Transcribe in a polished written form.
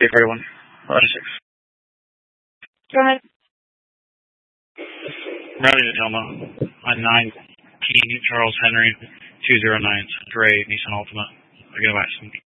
41, 6. Go ahead. Routing to Tacoma on 9 King Charles Henry 209 Gray Nissan Altima. I get a